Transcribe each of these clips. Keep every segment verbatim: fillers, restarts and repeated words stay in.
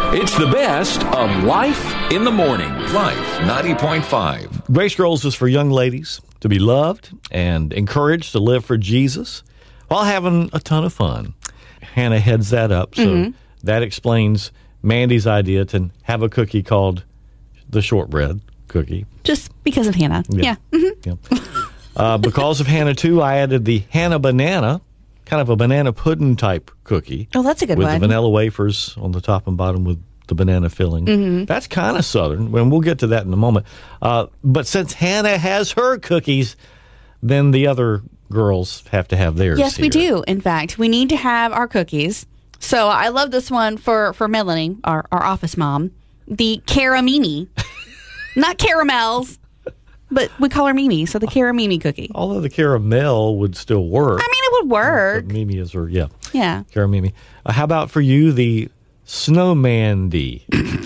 It's the best of Life in the Morning. Life ninety point five. Grace Girls is for young ladies to be loved and encouraged to live for Jesus while having a ton of fun. Hannah heads that up, so mm-hmm. that explains Mandy's idea to have a cookie called the shortbread cookie. Just because of Hannah. Yeah. yeah. Mm-hmm. yeah. Uh, because of Hannah, too, I added the Hannah Banana, kind of a banana pudding type cookie. Oh, that's a good with one. With the vanilla wafers on the top and bottom with the banana filling. Mm-hmm. That's kind of Southern, and we'll get to that in a moment. Uh, but since Hannah has her cookies, then the other girls have to have theirs. Yes, here. we do. In fact, we need to have our cookies. So I love this one for, for Melanie, our, our office mom. The Caramimi. Not caramels, but we call her Mimi, so the Caramimi cookie. Although the caramel would still work. I mean, it would work. But Mimi is her, yeah. Yeah. Caramimi. Uh, how about for you, the Snowmandy?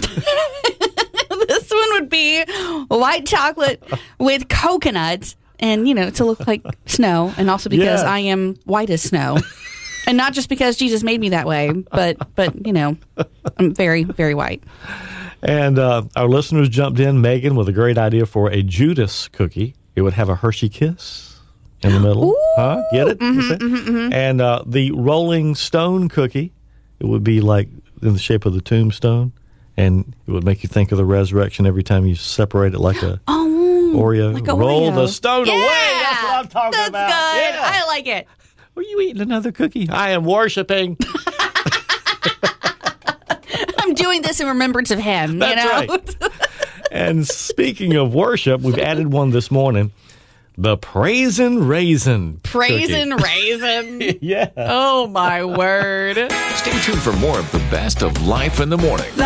This one would be white chocolate with coconut and, you know, to look like snow. And also because yeah. I am white as snow. And not just because Jesus made me that way, but, but you know, I'm very, very white. And uh, our listeners jumped in, Megan, with a great idea for a Judas cookie. It would have a Hershey Kiss in the middle. Ooh. Huh? Get it? Mm-hmm, mm-hmm, mm-hmm. And uh, the Rolling Stone cookie, it would be like in the shape of the tombstone. And it would make you think of the resurrection every time you separate it like a oh, Oreo. Like a Roll Oreo. the stone yeah. away. That's what I'm talking That's about. Good. Yeah. I like it. Are you eating another cookie? I am worshiping. I'm doing this in remembrance of him. That's you know? right. And speaking of worship, we've added one this morning. The Praisin' Raisin. Praisin' Raisin. Yeah. Oh, my word. Stay tuned for more of the best of Life in the Morning.